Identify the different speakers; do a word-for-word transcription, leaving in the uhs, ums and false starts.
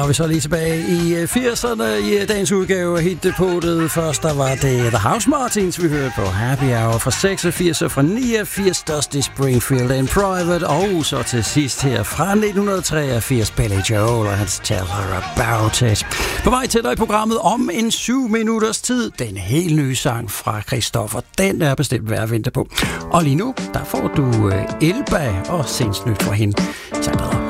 Speaker 1: er vi så lige tilbage i firserne i dagens udgave af hitdepotet. Først der var det The House Martins, vi hørte på Happy Hour fra seksogfirs og fra niogfirs Dusty Springfield and Private. Og så til sidst her fra nitten treogfirs Billy Joel og hans Tell Her About It. På vej til dig i programmet om en syv minutters tid. Den helt nye sang fra Christoffer, den er bestemt værd at vente på. Og lige nu, der får du Elba og sindsnyt fra hende. Tak dig.